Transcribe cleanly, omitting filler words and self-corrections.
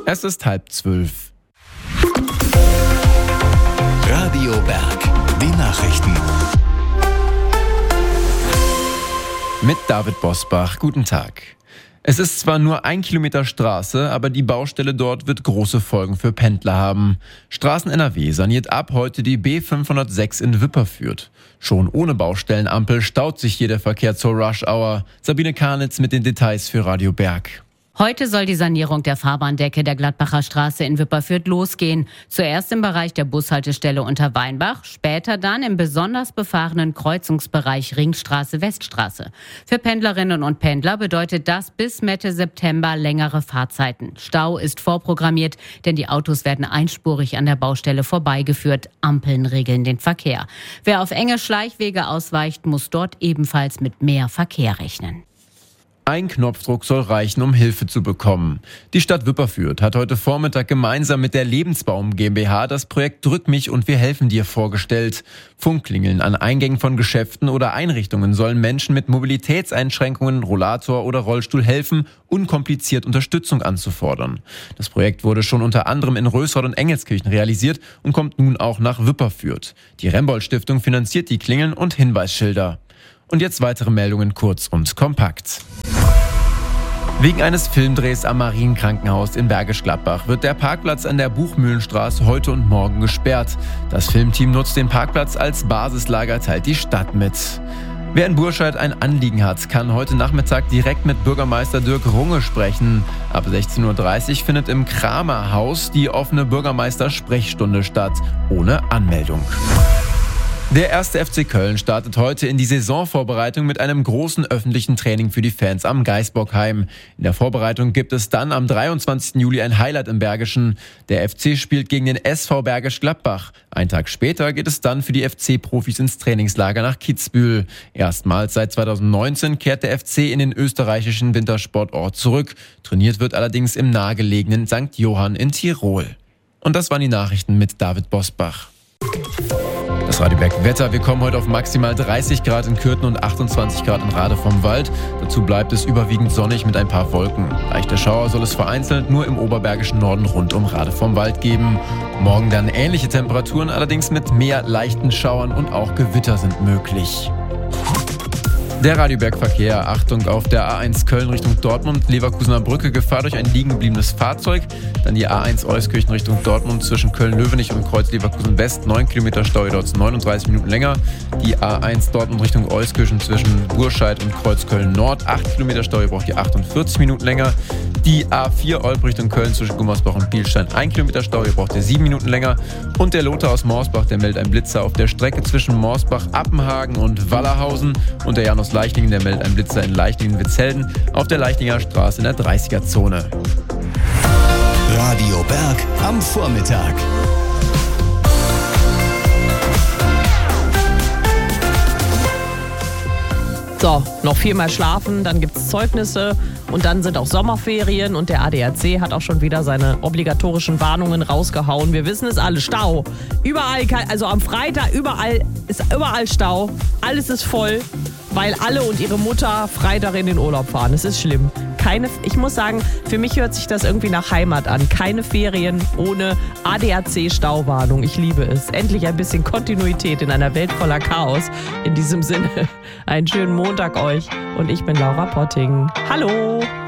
Es ist 11:30. Radio Berg, die Nachrichten. Mit David Bosbach, guten Tag. Es ist zwar nur 1 Kilometer Straße, aber die Baustelle dort wird große Folgen für Pendler haben. Straßen NRW saniert ab heute die B506 in Wipperfürth. Schon ohne Baustellenampel staut sich hier der Verkehr zur Rush-Hour. Sabine Karnitz mit den Details für Radio Berg. Heute soll die Sanierung der Fahrbahndecke der Gladbacher Straße in Wipperfürth losgehen. Zuerst im Bereich der Bushaltestelle unter Weinbach, später dann im besonders befahrenen Kreuzungsbereich Ringstraße-Weststraße. Für Pendlerinnen und Pendler bedeutet das bis Mitte September längere Fahrzeiten. Stau ist vorprogrammiert, denn die Autos werden einspurig an der Baustelle vorbeigeführt. Ampeln regeln den Verkehr. Wer auf enge Schleichwege ausweicht, muss dort ebenfalls mit mehr Verkehr rechnen. Ein Knopfdruck soll reichen, um Hilfe zu bekommen. Die Stadt Wipperfürth hat heute Vormittag gemeinsam mit der Lebensbaum GmbH das Projekt Drück mich und wir helfen dir vorgestellt. Funkklingeln an Eingängen von Geschäften oder Einrichtungen sollen Menschen mit Mobilitätseinschränkungen, Rollator oder Rollstuhl helfen, unkompliziert Unterstützung anzufordern. Das Projekt wurde schon unter anderem in Rösrath und Engelskirchen realisiert und kommt nun auch nach Wipperfürth. Die Rembold-Stiftung finanziert die Klingeln und Hinweisschilder. Und jetzt weitere Meldungen kurz und kompakt. Wegen eines Filmdrehs am Marienkrankenhaus in Bergisch Gladbach wird der Parkplatz an der Buchmühlenstraße heute und morgen gesperrt. Das Filmteam nutzt den Parkplatz als Basislager, teilt die Stadt mit. Wer in Burscheid ein Anliegen hat, kann heute Nachmittag direkt mit Bürgermeister Dirk Runge sprechen. Ab 16:30 Uhr findet im Kramerhaus die offene Bürgermeister-Sprechstunde statt, ohne Anmeldung. Der 1. FC Köln startet heute in die Saisonvorbereitung mit einem großen öffentlichen Training für die Fans am Gaisbockheim. In der Vorbereitung gibt es dann am 23. Juli ein Highlight im Bergischen. Der FC spielt gegen den SV Bergisch Gladbach. Einen Tag später geht es dann für die FC-Profis ins Trainingslager nach Kitzbühel. Erstmals seit 2019 kehrt der FC in den österreichischen Wintersportort zurück. Trainiert wird allerdings im nahegelegenen St. Johann in Tirol. Und das waren die Nachrichten mit David Bosbach. Das Radio Berg Wetter. Wir kommen heute auf maximal 30 Grad in Kürten und 28 Grad in Rade vom Wald. Dazu bleibt es überwiegend sonnig mit ein paar Wolken. Leichte Schauer soll es vereinzelt nur im oberbergischen Norden rund um Rade vom Wald geben. Morgen dann ähnliche Temperaturen, allerdings mit mehr leichten Schauern und auch Gewitter sind möglich. Der Radioberg-Verkehr. Achtung auf der A1 Köln Richtung Dortmund, Leverkusener Brücke, Gefahr durch ein liegen gebliebenes Fahrzeug. Dann die A1 Euskirchen Richtung Dortmund zwischen Köln-Löwenich und Kreuz Leverkusen West, 9 Kilometer Stau, dauert 39 Minuten länger. Die A1 Dortmund Richtung Euskirchen zwischen Burscheid und Kreuz Köln Nord, 8 Kilometer Stau, braucht ihr 48 Minuten länger. Die A4 Olp Richtung Köln zwischen Gummersbach und Bielstein, 1 Kilometer Stau, ihr braucht ihr 7 Minuten länger. Und der Lothar aus Morsbach, der meldet einen Blitzer auf der Strecke zwischen Morsbach, Appenhagen und Wallerhausen. Und der Janus Leichlingen, der meldet einen Blitzer in Leichlingen-Witzelden auf der Leichlinger Straße in der 30er-Zone. Radio Berg am Vormittag. So, noch 4-mal schlafen, dann gibt's Zeugnisse und dann sind auch Sommerferien und der ADAC hat auch schon wieder seine obligatorischen Warnungen rausgehauen. Wir wissen es alle, Stau. Überall, also am Freitag ist überall Stau. Alles ist voll, weil alle und ihre Mutter Freitag in den Urlaub fahren. Es ist schlimm. Ich muss sagen, für mich hört sich das irgendwie nach Heimat an. Keine Ferien ohne ADAC-Stauwarnung. Ich liebe es. Endlich ein bisschen Kontinuität in einer Welt voller Chaos. In diesem Sinne, einen schönen Montag euch. Und ich bin Laura Potting. Hallo!